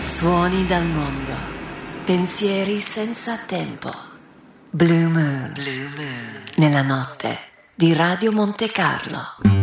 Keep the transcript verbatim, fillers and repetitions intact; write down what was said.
Suoni dal mondo, pensieri senza tempo. Blue Moon, Blue Moon, nella notte di Radio Monte Carlo.